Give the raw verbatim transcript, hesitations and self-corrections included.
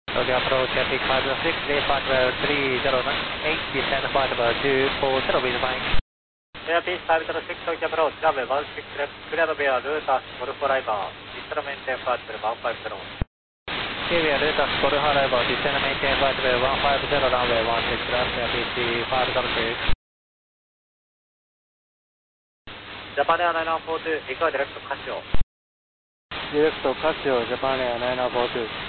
So the approach traffic five zero six, departure three zero eight, descend departure two four zero with Mike. Airfield five zero six, Tokyo approach, runway one six left, clear the bear, Rutas, Golf Arrival, descend maintain departure one five zero. Clear Rutas, Golf Arrival, descend maintain departure one five zero, runway one six left, Airfield five zero six. Japan Air nine one four two, require direct Casio. Direct Casio, Japan Air nine one four two.